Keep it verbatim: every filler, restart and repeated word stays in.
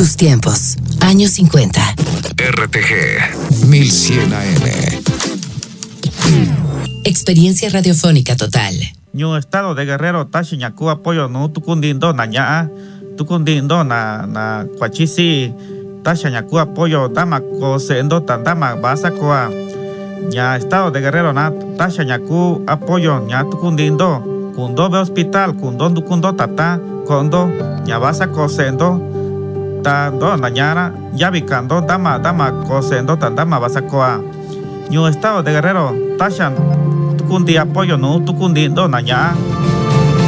Tus tiempos, años cincuenta. R T G mil cien A M. Experiencia radiofónica total. Ñu estado de Guerrero tashi ñaku apoyo no tukundindo na ñaa tukundindo na na kwachisi tasha ñaku apoyo dama ko sendo tandama basa koa ña estado de Guerrero na tasha ñaku apoyo ña tukundindo kundo be hospital kundo dukundo tata kondo ña basa ko sendo ta do na ñara ya bikando dama dama ko sendo tandama basa koa Ñu estado de Guerrero tasha tukundi apoyo no tukundindo na ña